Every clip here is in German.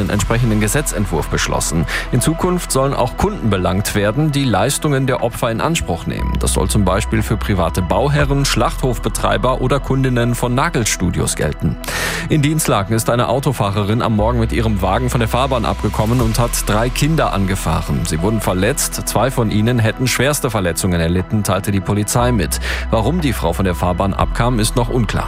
einen entsprechenden Gesetzentwurf beschlossen. In Zukunft sollen auch Kunden belangt werden, die Leistungen der Opfer in Anspruch nehmen. Das soll zum Beispiel für private Bauherren, Schlachthofbetreiber oder Kundinnen von Nagelstudios gelten. In Dinslaken ist eine Autofahrerin am Morgen mit ihrem Wagen von der Fahrbahn abgekommen und hat 3 Kinder angefahren. Sie wurden verletzt, 2 von ihnen hätten schwerste Verletzungen erlitten, teilte die Polizei mit. Warum die Frau von der Fahrbahn abkam, ist noch unklar.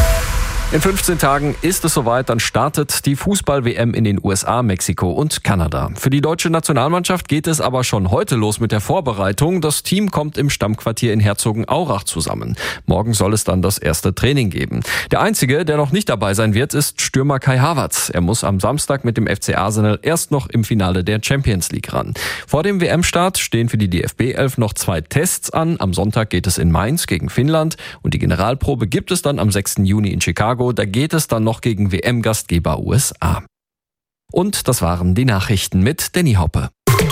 In 15 Tagen ist es soweit, dann startet die Fußball-WM in den USA, Mexiko und Kanada. Für die deutsche Nationalmannschaft geht es aber schon heute los mit der Vorbereitung. Das Team kommt im Stammquartier in Herzogenaurach zusammen. Morgen soll es dann das erste Training geben. Der Einzige, der noch nicht dabei sein wird, ist Stürmer Kai Havertz. Er muss am Samstag mit dem FC Arsenal erst noch im Finale der Champions League ran. Vor dem WM-Start stehen für die DFB-11 noch 2 Tests an. Am Sonntag geht es in Mainz gegen Finnland und die Generalprobe gibt es dann am 6. Juni in Chicago. Da geht es dann noch gegen WM-Gastgeber USA. Und das waren die Nachrichten mit Danny Hoppe.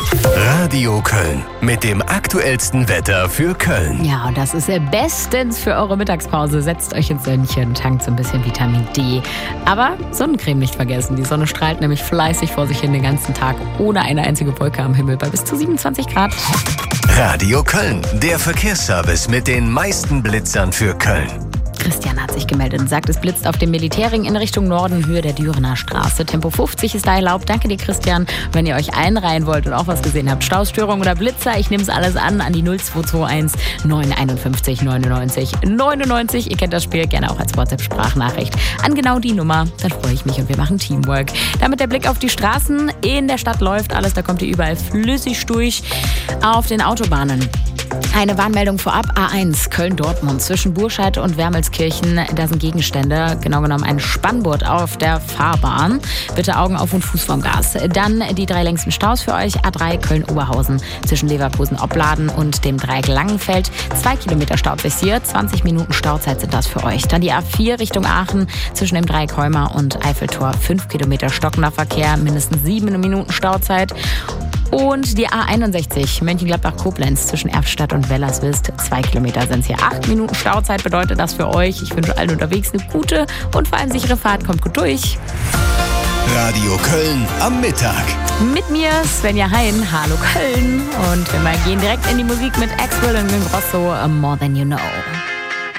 Radio Köln mit dem aktuellsten Wetter für Köln. Ja, und das ist bestens für eure Mittagspause. Setzt euch ins Sönnchen, tankt so ein bisschen Vitamin D. Aber Sonnencreme nicht vergessen. Die Sonne strahlt nämlich fleißig vor sich hin den ganzen Tag, ohne eine einzige Wolke am Himmel, bei bis zu 27 Grad. Radio Köln, der Verkehrsservice mit den meisten Blitzern für Köln. Christian hat sich gemeldet und sagt, es blitzt auf dem Militärring in Richtung Norden, Höhe der Dürener Straße. Tempo 50 ist da erlaubt. Danke dir, Christian. Wenn ihr euch einreihen wollt und auch was gesehen habt, Staustörung oder Blitzer, ich nehme es alles an die 0221 951 99 99. Ihr kennt das Spiel, gerne auch als WhatsApp-Sprachnachricht an genau die Nummer. Dann freue ich mich und wir machen Teamwork. Damit der Blick auf die Straßen in der Stadt läuft alles, da kommt ihr überall flüssig durch. Auf den Autobahnen eine Warnmeldung vorab, A1 Köln-Dortmund zwischen Burscheid und Wermelskirchen. Da sind Gegenstände, genau genommen ein Spannboard auf der Fahrbahn. Bitte Augen auf und Fuß vom Gas. Dann die 3 längsten Staus für euch. A3 Köln-Oberhausen zwischen Leverkusen-Opladen und dem Dreieck Langenfeld. 2 Kilometer staut sich hier, 20 Minuten Stauzeit sind das für euch. Dann die A4 Richtung Aachen zwischen dem Dreieck Heuma und Eiffeltor. 5 Kilometer stockender Verkehr, mindestens 7 Minuten Stauzeit. Und die A61 Mönchengladbach-Koblenz zwischen Erftstadt und Wellerswist. 2 Kilometer sind es hier. 8 Minuten Stauzeit bedeutet das für euch. Ich wünsche allen unterwegs eine gute und vor allem sichere Fahrt. Kommt gut durch. Radio Köln am Mittag. Mit mir Svenja Hein. Hallo Köln. Und wir gehen direkt in die Musik mit Axwell und Grosso, More Than You Know.